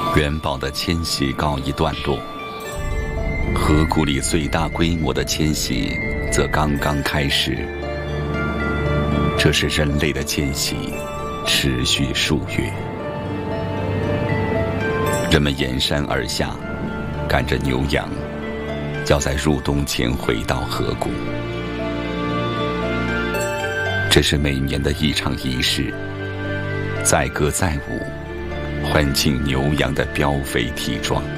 元宝的迁徙告一段落，河谷里最大规模的迁徙则刚刚开始。这是人类的迁徙，持续数月。人们沿山而下，赶着牛羊，要在入冬前回到河谷。这是每年的一场仪式，载歌载舞，欢庆牛羊的膘肥体壮。